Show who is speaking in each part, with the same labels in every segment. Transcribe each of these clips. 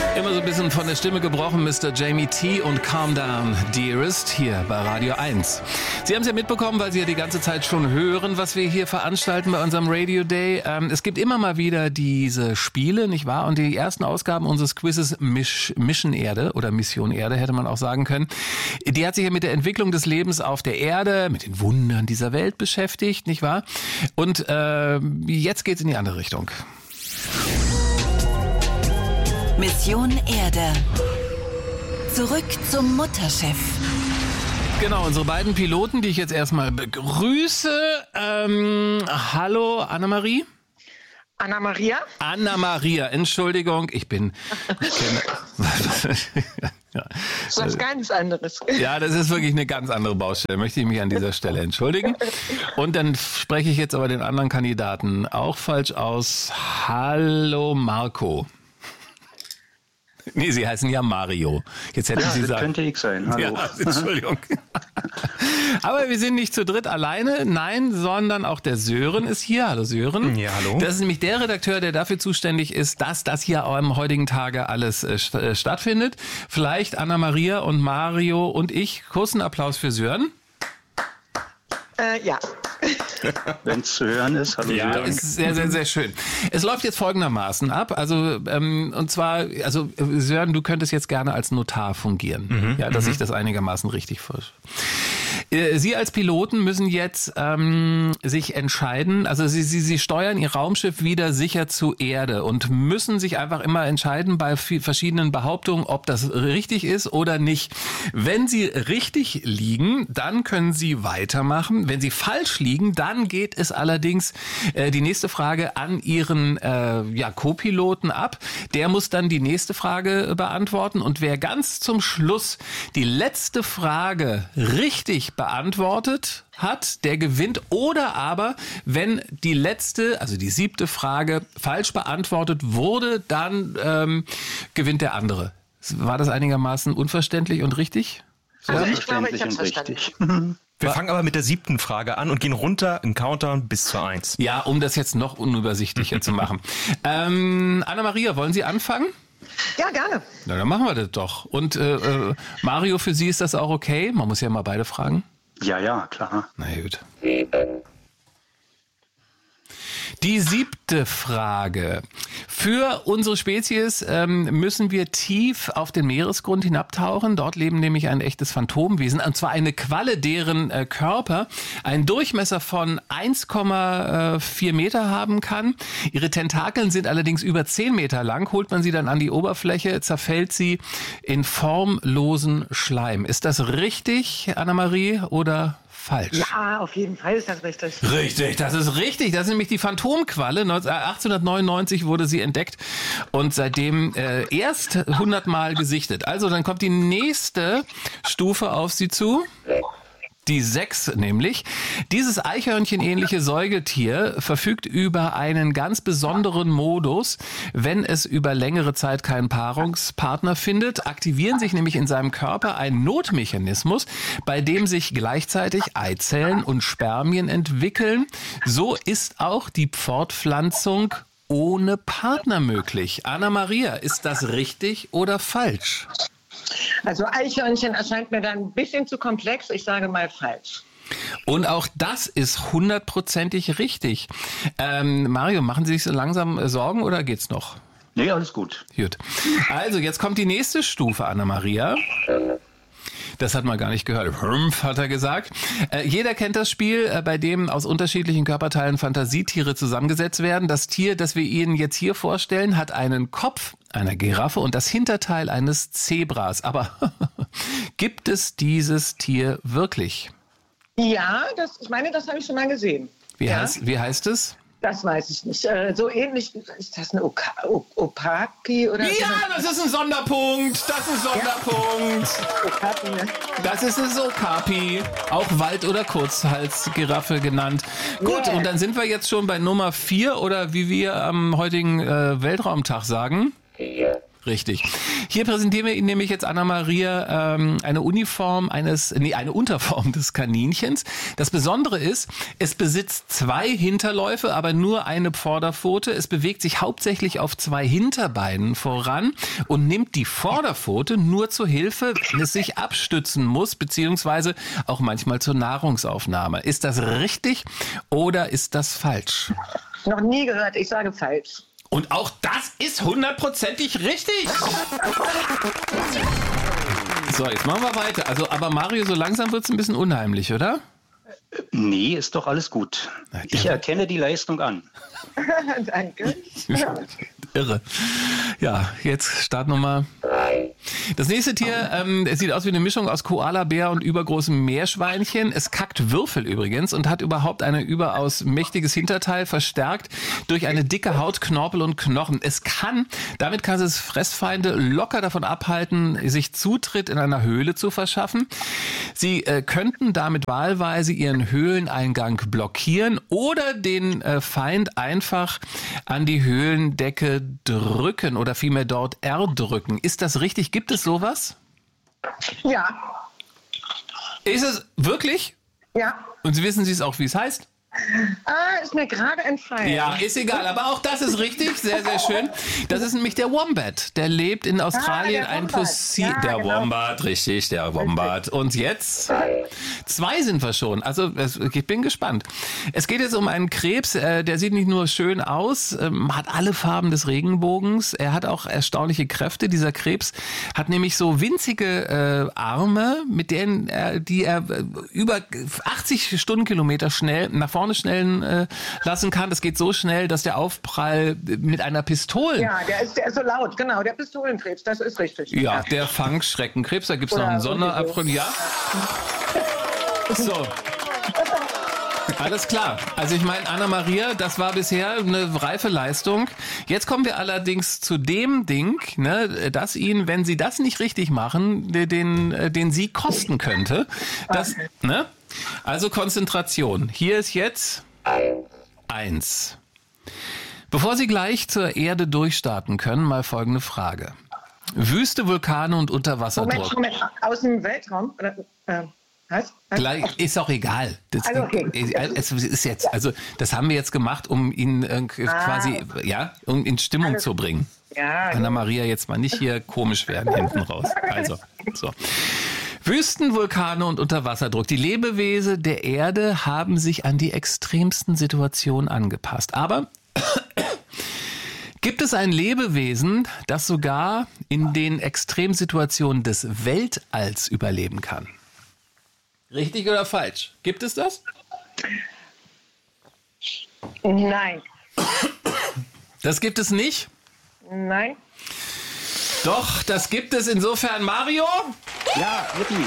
Speaker 1: Immer so ein bisschen von der Stimme gebrochen, Mr. Jamie T. und Calm Down, Dearest, hier bei Radio 1. Sie haben es ja mitbekommen, weil Sie ja die ganze Zeit schon hören, was wir hier veranstalten bei unserem Radio Day. Es gibt immer mal wieder diese Spiele, nicht wahr? Und die ersten Ausgaben unseres Quizzes Mission Erde oder Mission Erde, hätte man auch sagen können, die hat sich ja mit der Entwicklung des Lebens auf der Erde, mit den Wundern dieser Welt beschäftigt, nicht wahr? Und jetzt geht's in die andere Richtung.
Speaker 2: Mission Erde. Zurück zum Mutterschiff.
Speaker 1: Genau, unsere beiden Piloten, die ich jetzt erstmal begrüße. Hallo, Anna-Marie.
Speaker 3: Anna-Maria?
Speaker 1: Anna-Maria, Entschuldigung, ich kenne...
Speaker 3: Ja. Das ist was ganz anderes.
Speaker 1: Ja, das ist wirklich eine ganz andere Baustelle. Möchte ich mich an dieser Stelle entschuldigen. Und dann spreche ich jetzt aber den anderen Kandidaten auch falsch aus. Hallo, Marco. Nee, Sie heißen ja Mario. Jetzt hätten Sie
Speaker 4: das
Speaker 1: sagen.
Speaker 4: könnte ich sein. Hallo.
Speaker 1: Ja, Entschuldigung. Aber wir sind nicht zu dritt alleine, nein, sondern auch der Sören ist hier. Hallo Sören.
Speaker 5: Ja, hallo.
Speaker 1: Das ist nämlich der Redakteur, der dafür zuständig ist, dass das hier am heutigen Tage alles stattfindet. Vielleicht Anna-Maria und Mario und ich. Kurzen Applaus für Sören.
Speaker 3: Ja.
Speaker 4: Wenn es zu hören ist, hallo.
Speaker 1: Ja,
Speaker 4: Sören.
Speaker 1: ist sehr, sehr, sehr schön. Es läuft jetzt folgendermaßen ab. Also, und zwar, also Sören, du könntest jetzt gerne als Notar fungieren. Ja, dass ich das einigermaßen richtig verstehe. Sie als Piloten müssen jetzt sich entscheiden, also Sie steuern Ihr Raumschiff wieder sicher zur Erde und müssen sich einfach immer entscheiden bei verschiedenen Behauptungen, ob das richtig ist oder nicht. Wenn Sie richtig liegen, dann können Sie weitermachen. Wenn Sie falsch liegen, dann geht es allerdings die nächste Frage an Ihren Co-Piloten ab. Der muss dann die nächste Frage beantworten und wer ganz zum Schluss die letzte Frage richtig beantwortet hat, der gewinnt. Oder aber, wenn die letzte, also die 7. Frage falsch beantwortet wurde, dann gewinnt der andere. War das einigermaßen unverständlich und richtig?
Speaker 3: Also ich glaube, ich habe es verstanden.
Speaker 5: Wir fangen aber mit der 7. Frage an und gehen runter in Countdown bis zur 1.
Speaker 1: Ja, um das jetzt noch unübersichtlicher zu machen. Anna-Maria, wollen Sie anfangen?
Speaker 3: Ja, gerne.
Speaker 1: Na, dann machen wir das doch. Und Mario, für Sie ist das auch okay? Man muss ja mal beide fragen.
Speaker 4: Ja, klar.
Speaker 1: Na gut. Die 7. Frage. Für unsere Spezies müssen wir tief auf den Meeresgrund hinabtauchen. Dort leben nämlich ein echtes Phantomwesen, und zwar eine Qualle, deren Körper einen Durchmesser von 1,4 Meter haben kann. Ihre Tentakeln sind allerdings über 10 Meter lang. Holt man sie dann an die Oberfläche, zerfällt sie in formlosen Schleim. Ist das richtig, Anna-Marie, oder falsch?
Speaker 3: Ja, auf jeden Fall ist das richtig.
Speaker 1: Richtig, das ist richtig. Das ist nämlich die Phantomqualle. 1899 wurde sie entdeckt und seitdem erst 100 Mal gesichtet. Also dann kommt die nächste Stufe auf Sie zu. Die 6 nämlich. Dieses eichhörnchenähnliche Säugetier verfügt über einen ganz besonderen Modus. Wenn es über längere Zeit keinen Paarungspartner findet, aktivieren sich nämlich in seinem Körper ein Notmechanismus, bei dem sich gleichzeitig Eizellen und Spermien entwickeln. So ist auch die Fortpflanzung ohne Partner möglich. Anna-Maria, ist das richtig oder falsch?
Speaker 3: Also Eichhörnchen erscheint mir dann ein bisschen zu komplex. Ich sage mal falsch.
Speaker 1: Und auch das ist 100%ig richtig. Mario, machen Sie sich so langsam Sorgen oder geht's noch?
Speaker 4: Nee, alles gut.
Speaker 1: Gut. Also, jetzt kommt die nächste Stufe, Anna-Maria. Das hat man gar nicht gehört. Hümpf, hat er gesagt. Jeder kennt das Spiel, bei dem aus unterschiedlichen Körperteilen Fantasietiere zusammengesetzt werden. Das Tier, das wir Ihnen jetzt hier vorstellen, hat einen Kopf einer Giraffe und das Hinterteil eines Zebras. Aber gibt es dieses Tier wirklich?
Speaker 3: Ja, ich meine, das habe ich schon mal gesehen.
Speaker 1: Wie heißt es?
Speaker 3: Das weiß ich nicht. So ähnlich, ist das eine Okapi oder so?
Speaker 1: Ja, das ist ein Sonderpunkt.
Speaker 3: Okapi, ne?
Speaker 1: Das ist eine Okapi, auch Wald- oder Kurzhalsgiraffe genannt. Gut, und dann sind wir jetzt schon bei Nummer 4 oder wie wir am heutigen Weltraumtag sagen. Richtig. Hier präsentieren wir Ihnen nämlich jetzt, Anna-Maria, eine Unterform des Kaninchens. Das Besondere ist, es besitzt 2 Hinterläufe, aber nur eine Vorderpfote. Es bewegt sich hauptsächlich auf 2 Hinterbeinen voran und nimmt die Vorderpfote nur zur Hilfe, wenn es sich abstützen muss, beziehungsweise auch manchmal zur Nahrungsaufnahme. Ist das richtig oder ist das falsch?
Speaker 3: Noch nie gehört, ich sage falsch.
Speaker 1: Und auch das ist 100%ig richtig. So, jetzt machen wir weiter. Also, aber Mario, so langsam wird es ein bisschen unheimlich, oder?
Speaker 4: Nee, ist doch alles gut. Ich erkenne die Leistung an.
Speaker 3: Danke.
Speaker 1: Irre. Ja, jetzt Start Nummer. Das nächste Tier es sieht aus wie eine Mischung aus Koala-Bär und übergroßem Meerschweinchen. Es kackt Würfel übrigens und hat überhaupt ein überaus mächtiges Hinterteil, verstärkt durch eine dicke Haut, Knorpel und Knochen. Damit kann es Fressfeinde locker davon abhalten, sich Zutritt in einer Höhle zu verschaffen. Sie könnten damit wahlweise ihren Höhleneingang blockieren oder den Feind einfach an die Höhlendecke drücken oder vielmehr dort erdrücken. Ist das richtig? Gibt es sowas?
Speaker 3: Ja.
Speaker 1: Ist es wirklich?
Speaker 3: Ja.
Speaker 1: Und Sie wissen es auch, wie es heißt?
Speaker 3: Ist mir gerade entfallen.
Speaker 1: Ja, ist egal, aber auch das ist richtig, sehr, sehr schön. Das ist nämlich der Wombat, der lebt in Australien,
Speaker 3: der
Speaker 1: ein
Speaker 3: Wombat.
Speaker 1: Fossil.
Speaker 3: Ja,
Speaker 1: der
Speaker 3: genau.
Speaker 1: Wombat, richtig, der Wombat. Und jetzt 2 sind wir schon, also ich bin gespannt. Es geht jetzt um einen Krebs, der sieht nicht nur schön aus, hat alle Farben des Regenbogens, er hat auch erstaunliche Kräfte. Dieser Krebs hat nämlich so winzige Arme, mit denen er über 80 Stundenkilometer schnell nach vorne schnellen lassen kann. Das geht so schnell, dass der Aufprall mit einer Pistole...
Speaker 3: Ja, der ist so laut, genau, der Pistolenkrebs, das ist richtig.
Speaker 1: Ja, der Fangschreckenkrebs, da gibt es noch einen Sonderabgrund. Ja. So. Alles klar. Also ich meine, Anna-Maria, das war bisher eine reife Leistung. Jetzt kommen wir allerdings zu dem Ding, ne, das Ihnen, wenn Sie das nicht richtig machen, den Sie kosten könnte. Das, ne? Also Konzentration. Hier ist jetzt 1. Bevor Sie gleich zur Erde durchstarten können, mal folgende Frage. Wüste, Vulkane und Unterwasserdruck.
Speaker 3: Moment, aus dem Weltraum? Oder, was?
Speaker 1: Gleich, ist auch egal. Das,
Speaker 3: Also okay.
Speaker 1: Es ist jetzt, also das haben wir jetzt gemacht, um ihn quasi, um in Stimmung zu bringen.
Speaker 3: Ja.
Speaker 1: Anna-Maria, jetzt mal nicht hier komisch werden hinten raus. Also, so. Wüsten, Vulkane und Unterwasserdruck. Die Lebewesen der Erde haben sich an die extremsten Situationen angepasst. Aber gibt es ein Lebewesen, das sogar in den Extremsituationen des Weltalls überleben kann? Richtig oder falsch? Gibt es das?
Speaker 3: Nein.
Speaker 1: Das gibt es nicht?
Speaker 3: Nein.
Speaker 1: Doch, das gibt es insofern. Mario?
Speaker 4: Ja, wirklich.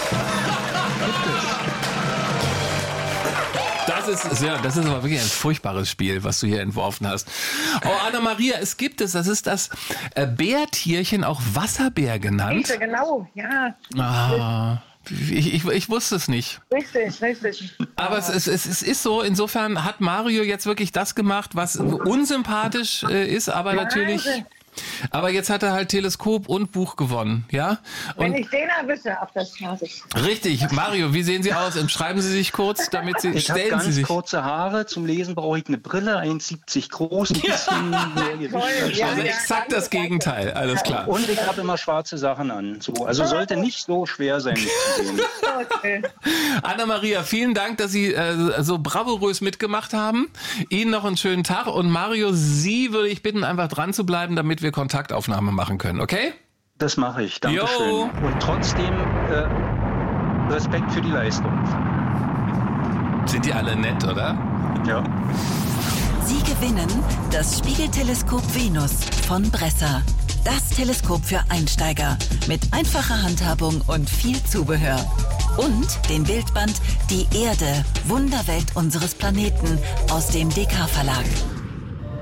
Speaker 1: Das ist aber wirklich ein furchtbares Spiel, was du hier entworfen hast. Oh, Anna-Maria, es gibt es. Das ist das Bärtierchen, auch Wasserbär genannt.
Speaker 3: Genau, ja.
Speaker 1: Ah, ich wusste es nicht.
Speaker 3: Richtig.
Speaker 1: Aber es ist so, insofern hat Mario jetzt wirklich das gemacht, was unsympathisch ist, aber natürlich... Aber jetzt hat er halt Teleskop und Buch gewonnen, ja?
Speaker 3: Wenn
Speaker 1: Und
Speaker 3: ich den erwische, auf das fertig.
Speaker 1: richtig, Mario, wie sehen Sie aus? Schreiben Sie sich kurz, damit Sie
Speaker 4: Ich habe
Speaker 1: stellen Sie
Speaker 4: ganz
Speaker 1: sich.
Speaker 4: kurze Haare. Zum Lesen brauche ich eine Brille, 1,70 groß, ein bisschen mehr Gewicht.
Speaker 3: Toll, ja.
Speaker 1: Also exakt das Gegenteil, alles klar.
Speaker 4: Und ich habe immer schwarze Sachen an. So, also sollte nicht so schwer sein, mich zu sehen.
Speaker 3: Okay.
Speaker 1: Anna-Maria, vielen Dank, dass Sie so bravourös mitgemacht haben. Ihnen noch einen schönen Tag. Und Mario, Sie würde ich bitten, einfach dran zu bleiben, damit wir Kontaktaufnahme machen können, okay?
Speaker 4: Das mache ich. Dankeschön.
Speaker 1: Jo.
Speaker 4: Und trotzdem Respekt für die Leistung.
Speaker 1: Sind die alle nett, oder?
Speaker 4: Ja.
Speaker 2: Sie gewinnen das Spiegelteleskop Venus von Bresser. Das Teleskop für Einsteiger mit einfacher Handhabung und viel Zubehör. Und den Bildband Die Erde, Wunderwelt unseres Planeten aus dem DK Verlag.